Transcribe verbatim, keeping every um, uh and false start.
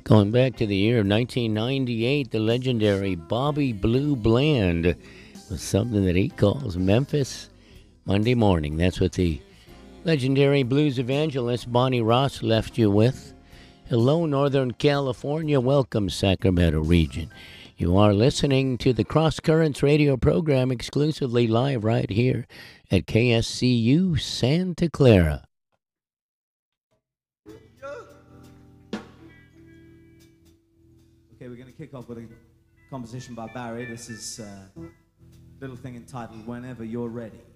Going back to the year of nineteen ninety-eight, the legendary Bobby Blue Bland was something that he calls Memphis Monday Morning. That's what the legendary blues evangelist Bonnie Ross left you with. Hello, Northern California. Welcome, Sacramento region. You are listening to the Cross Currents radio program exclusively live right here at K S C U Santa Clara. Okay, we're going to kick off with a composition by Barry. This is a little thing entitled Whenever You're Ready.